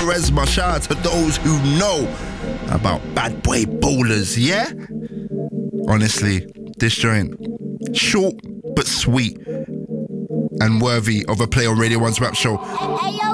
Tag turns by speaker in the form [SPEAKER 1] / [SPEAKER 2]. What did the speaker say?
[SPEAKER 1] Quaresma. Shout out to those who know about bad boy bowlers, yeah? Honestly, this joint, short but sweet and worthy of a play on Radio 1's Rap Show.